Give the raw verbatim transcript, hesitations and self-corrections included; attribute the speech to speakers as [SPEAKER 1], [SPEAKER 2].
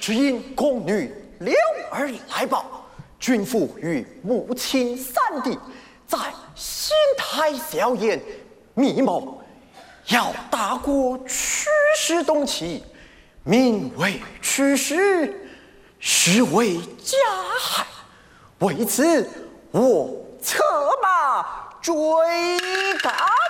[SPEAKER 1] 只因宫女刘儿来报，君父与母亲三弟在新台小宴，密谋要大国驱使东齐，民为驱使，实为加害。为此，我策马追赶。